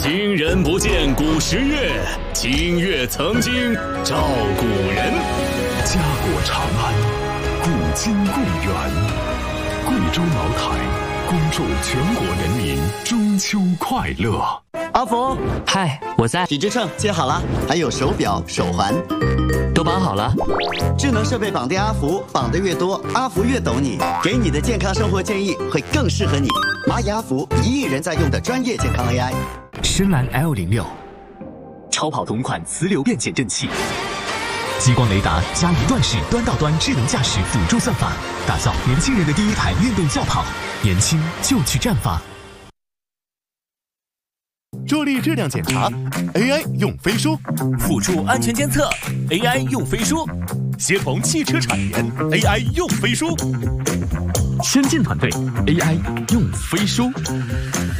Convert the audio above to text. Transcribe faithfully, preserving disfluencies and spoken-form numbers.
今人不见古时月，今月曾经照古人。 家国长安，古今贵园。贵州茅台，恭祝全国人民中秋快乐。 阿福， 嗨，我在。 体脂秤接好了，还有手表、手环， 都绑好了。 智能设备绑定阿福，绑得越多，阿福越懂你，给你的健康生活建议会更适合你。蚂蚁阿福，一亿人在用的专业健康 A I。 深蓝 L 零六，超跑同款磁流变减震器，激光雷达加一段式端到端智能驾驶辅助算法，打造年轻人的第一台运动轿跑。年轻就去绽放。 助力质量检查 ，A I 用飞书； 辅助安全监测 ，A I 用飞书；协同汽车产研 ，A I 用飞书； 先进团队 A I 用飞书。